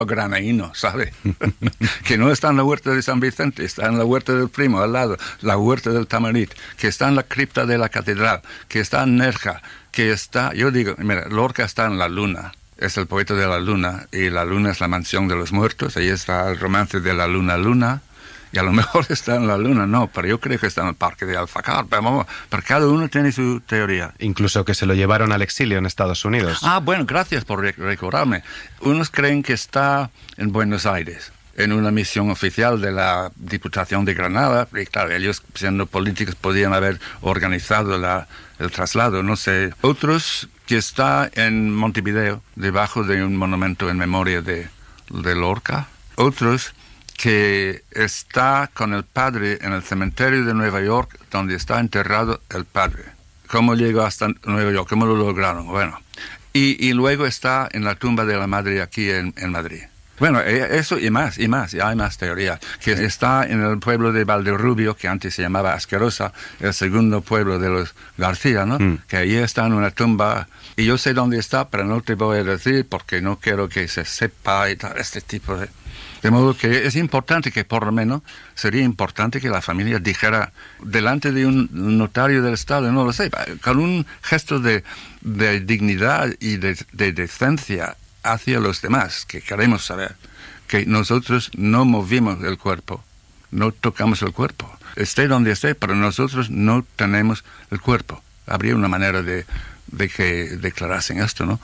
granaíno, ¿sabe? Que no está en la huerta de San Vicente, está en la huerta del Primo, al lado, la huerta del Tamarit, que está en la cripta de la catedral, que está en Nerja, que está... Yo digo, mira, Lorca está en la luna, es el poeta de la luna, y la luna es la mansión de los muertos, ahí está el romance de la luna, y a lo mejor está en la luna, no, pero yo creo que está en el parque de Alfacar, pero cada uno tiene su teoría. Incluso que se lo llevaron al exilio en Estados Unidos. Ah, bueno, gracias por recordarme. Unos creen que está en Buenos Aires, en una misión oficial de la Diputación de Granada, y claro, ellos siendo políticos podían haber organizado el traslado, no sé. Otros que está en Montevideo, debajo de un monumento en memoria de Lorca. Otros que está con el padre en el cementerio de Nueva York, donde está enterrado el padre. ¿Cómo llegó hasta Nueva York? ¿Cómo lo lograron? Bueno, y luego está en la tumba de la madre aquí en Madrid. Bueno, eso y hay más teorías. Que está en el pueblo de Valderrubio, que antes se llamaba Asquerosa, el segundo pueblo de los García, ¿no? Que allí está en una tumba, y yo sé dónde está, pero no te voy a decir porque no quiero que se sepa y tal, este tipo de... De modo que es importante que, por lo menos, sería importante que la familia dijera delante de un notario del Estado, no lo sé, con un gesto de dignidad y de decencia hacia los demás, que queremos saber, que nosotros no movimos el cuerpo, no tocamos el cuerpo. Esté donde esté, pero nosotros no tenemos el cuerpo. Habría una manera de que declarasen esto, ¿no?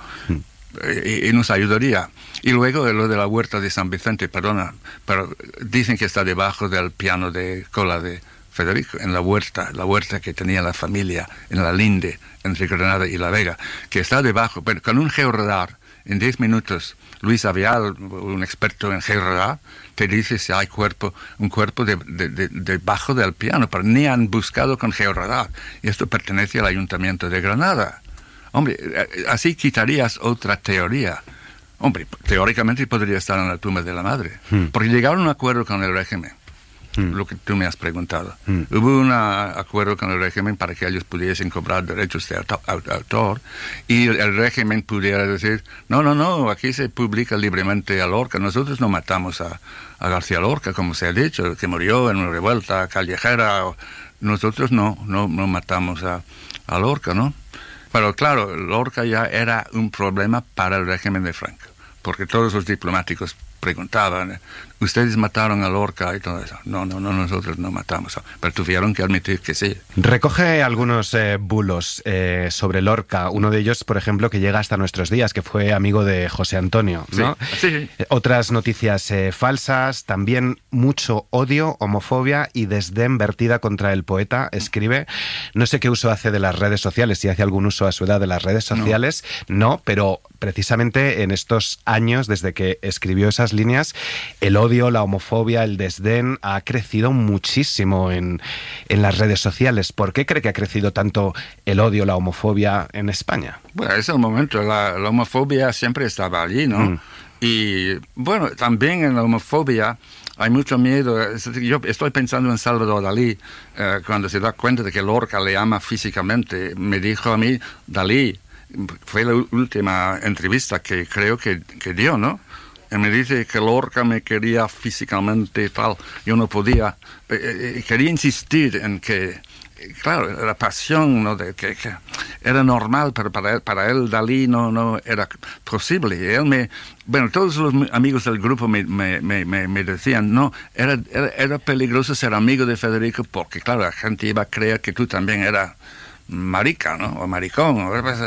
Y nos ayudaría. Y luego lo de la huerta de San Vicente, perdona, pero dicen que está debajo del piano de cola de Federico, en la huerta que tenía la familia, en la linde, entre Granada y La Vega, que está debajo, pero con un georradar, en 10 minutos, Luis Avial, un experto en georradar, te dice si hay un cuerpo debajo del piano, pero ni han buscado con georradar. Y esto pertenece al Ayuntamiento de Granada. Hombre, así quitarías otra teoría. Hombre, teóricamente podría estar en la tumba de la madre. Porque llegaron a un acuerdo con el régimen, lo que tú me has preguntado. Hubo un acuerdo con el régimen para que ellos pudiesen cobrar derechos de autor, y el régimen pudiera decir, no, aquí se publica libremente a Lorca. Nosotros no matamos a García Lorca, como se ha dicho, que murió en una revuelta callejera. Nosotros no matamos a Lorca, ¿no? Pero claro, Lorca ya era un problema para el régimen de Franco, porque todos los diplomáticos preguntaban, ¿ustedes mataron a Lorca y todo eso? No, nosotros no matamos. Pero tuvieron que admitir que sí. Recoge algunos bulos sobre Lorca. Uno de ellos, por ejemplo, que llega hasta nuestros días, que fue amigo de José Antonio, ¿no? Sí. Otras noticias falsas, también mucho odio, homofobia y desdén vertida contra el poeta. Escribe, no sé qué uso hace de las redes sociales, si hace algún uso a su edad de las redes sociales, no, pero precisamente en estos años, desde que escribió esas líneas, el odio, la homofobia, el desdén ha crecido muchísimo en las redes sociales. ¿Por qué cree que ha crecido tanto el odio, la homofobia en España? Bueno, es el momento. La homofobia siempre estaba allí, ¿no? Y bueno, también en la homofobia hay mucho miedo. Yo estoy pensando en Salvador Dalí, cuando se da cuenta de que Lorca le ama físicamente. Me dijo a mí, Dalí, fue la última entrevista que creo que dio, ¿no? Y me dice que Lorca me quería físicamente y tal. Yo no podía. Quería insistir en que, claro, la pasión, ¿no? que era normal, pero para él Dalí no era posible. Y él todos los amigos del grupo me decían, no, era peligroso ser amigo de Federico porque, claro, la gente iba a creer que tú también eras marica, ¿no? O maricón.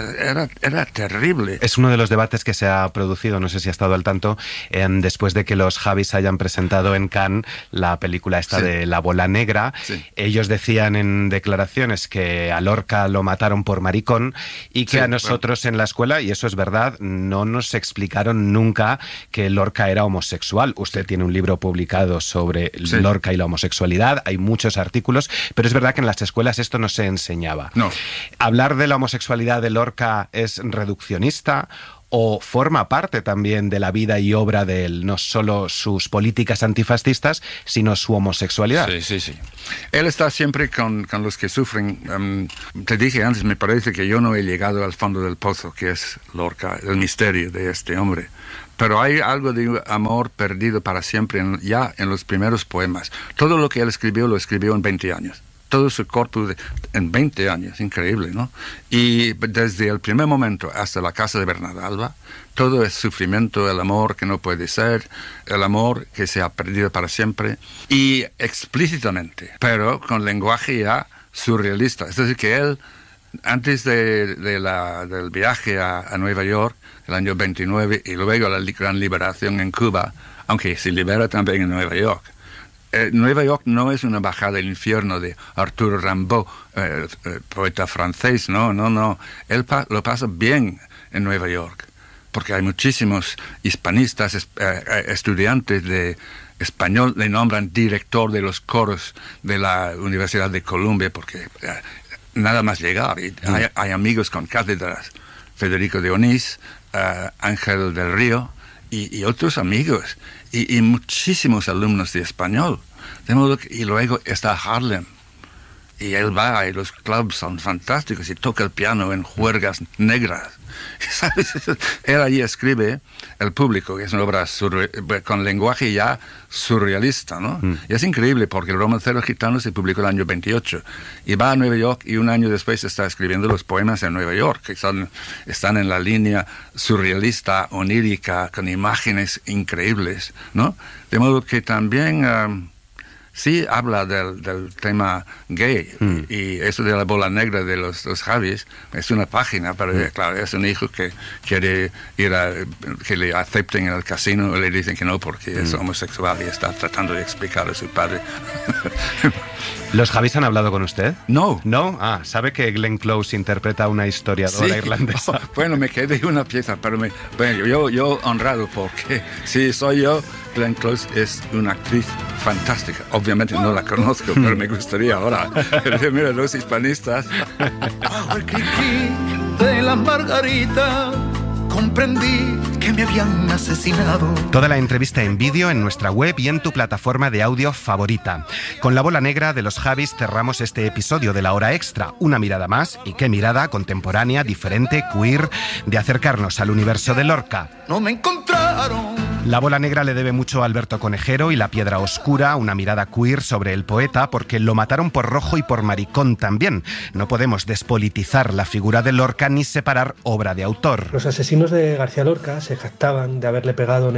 Era terrible. Es uno de los debates que se ha producido, no sé si ha estado al tanto, después de que los Javis hayan presentado en Cannes la película esta de La Bola Negra. Sí. Ellos decían en declaraciones que a Lorca lo mataron por maricón y que a nosotros en la escuela, y eso es verdad, no nos explicaron nunca que Lorca era homosexual. Usted tiene un libro publicado sobre Lorca y la homosexualidad, hay muchos artículos, pero es verdad que en las escuelas esto no se enseñaba. No. ¿Hablar de la homosexualidad de Lorca es reduccionista o forma parte también de la vida y obra de él, no solo sus políticas antifascistas, sino su homosexualidad? Sí. Él está siempre con los que sufren. Te dije antes, me parece que yo no he llegado al fondo del pozo, que es Lorca, el misterio de este hombre. pero hay algo de amor perdido para siempre ya en los primeros poemas. Todo lo que él escribió, lo escribió en 20 años. Todo su corpus en 20 años, increíble, ¿no? Y desde el primer momento hasta la casa de Bernarda Alba, todo es sufrimiento, el amor que no puede ser, el amor que se ha perdido para siempre, y explícitamente, pero con lenguaje ya surrealista. Es decir, que él, antes del viaje a Nueva York, el año 29, y luego la gran liberación en Cuba, aunque se libera también en Nueva York, Nueva York no es una bajada al infierno de Arturo Rimbaud, poeta francés, no. Él lo pasa bien en Nueva York, porque hay muchísimos hispanistas, estudiantes de español, le nombran director de los coros de la Universidad de Columbia, porque nada más llegar, y hay amigos con cátedras, Federico de Onís, Ángel del Río, y otros amigos, y muchísimos alumnos de español. De modo que, y luego está Harlem, y él va, y los clubs son fantásticos, y toca el piano en juergas negras. ¿Sabes? Él allí escribe El público, que es una obra con lenguaje ya surrealista, ¿no? Y es increíble, porque El romancero gitano se publicó el año 28, y va a Nueva York, y un año después está escribiendo los poemas en Nueva York, que están en la línea surrealista, onírica, con imágenes increíbles, ¿no? De modo que también sí habla del tema gay, y eso de la bola negra de los Javis es una página, pero claro, es un hijo que quiere ir que le acepten en el casino, y le dicen que no porque es homosexual, y está tratando de explicar a su padre. ¿Los Javis han hablado con usted? No. ¿No? ¿Sabe que Glenn Close interpreta a una historiadora irlandesa? Bueno, me quedé una pieza, pero yo honrado, porque si soy yo, Glenn Close es una actriz fantástica. Obviamente no la conozco, pero me gustaría ahora. Mira, los hispanistas. Bajo el cri-cri de la margarita, comprendí que me habían asesinado. Toda la entrevista en vídeo en nuestra web y en tu plataforma de audio favorita. Con La bola negra de los Javis cerramos este episodio de La Hora Extra. Una mirada más, y qué mirada contemporánea, diferente, queer, de acercarnos al universo de Lorca. No me encontraron. La bola negra le debe mucho a Alberto Conejero y La piedra oscura, una mirada queer sobre el poeta, porque lo mataron por rojo y por maricón también. No podemos despolitizar la figura de Lorca ni separar obra de autor. Los asesinos de García Lorca se jactaban de haberle pegado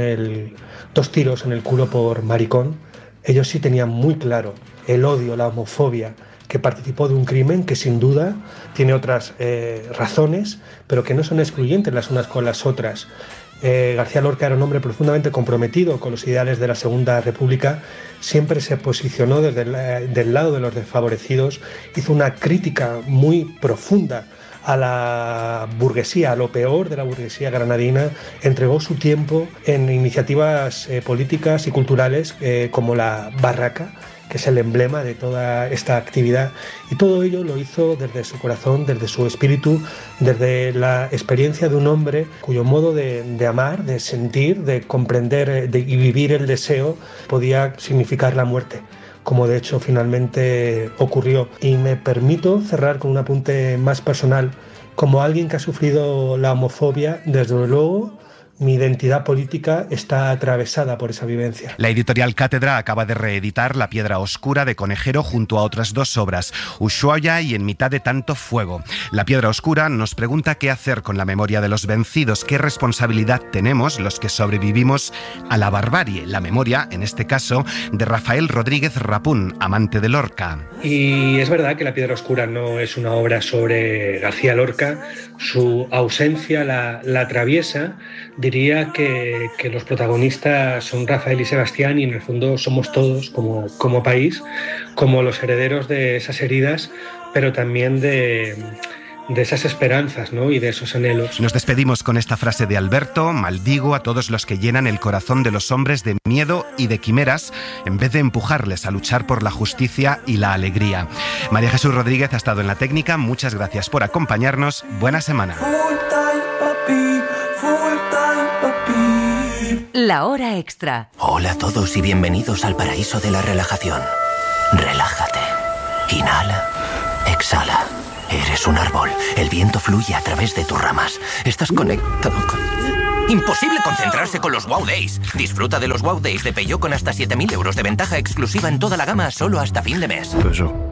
2 tiros en el culo por maricón. Ellos sí tenían muy claro el odio, la homofobia, que participó de un crimen que sin duda tiene otras razones, pero que no son excluyentes las unas con las otras. García Lorca era un hombre profundamente comprometido con los ideales de la Segunda República, siempre se posicionó del lado de los desfavorecidos, hizo una crítica muy profunda a la burguesía, a lo peor de la burguesía granadina, entregó su tiempo en iniciativas políticas y culturales como la Barraca, que es el emblema de toda esta actividad, y todo ello lo hizo desde su corazón, desde su espíritu, desde la experiencia de un hombre cuyo modo de amar, de sentir, de comprender y vivir el deseo podía significar la muerte, como de hecho finalmente ocurrió. Y me permito cerrar con un apunte más personal. Como alguien que ha sufrido la homofobia, desde luego mi identidad política está atravesada por esa vivencia. La editorial Cátedra acaba de reeditar La piedra oscura de Conejero junto a otras 2 obras, Ushuaia y En mitad de tanto fuego. La piedra oscura nos pregunta qué hacer con la memoria de los vencidos, qué responsabilidad tenemos los que sobrevivimos a la barbarie. La memoria, en este caso, de Rafael Rodríguez Rapún, amante de Lorca. Y es verdad que La piedra oscura no es una obra sobre García Lorca. Su ausencia la atraviesa. Diría que los protagonistas son Rafael y Sebastián, y en el fondo somos todos como país, como los herederos de esas heridas, pero también de esas esperanzas, ¿no? Y de esos anhelos. Nos despedimos con esta frase de Alberto: maldigo a todos los que llenan el corazón de los hombres de miedo y de quimeras, en vez de empujarles a luchar por la justicia y la alegría. María Jesús Rodríguez ha estado en la técnica. Muchas gracias por acompañarnos. Buena semana. La Hora Extra. Hola a todos y bienvenidos al paraíso de la relajación. Relájate. Inhala. Exhala. Eres un árbol. El viento fluye a través de tus ramas. Estás conectado con... Imposible concentrarse con los Wow Days. Disfruta de los Wow Days de Peugeot con hasta 7.000 euros de ventaja exclusiva en toda la gama solo hasta fin de mes. Peugeot.